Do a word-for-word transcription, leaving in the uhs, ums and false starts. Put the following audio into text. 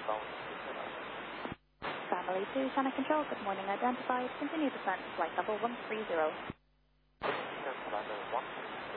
Family to China Control, good morning, identified. Continue descent, flight level one three zero. Commander one three zero.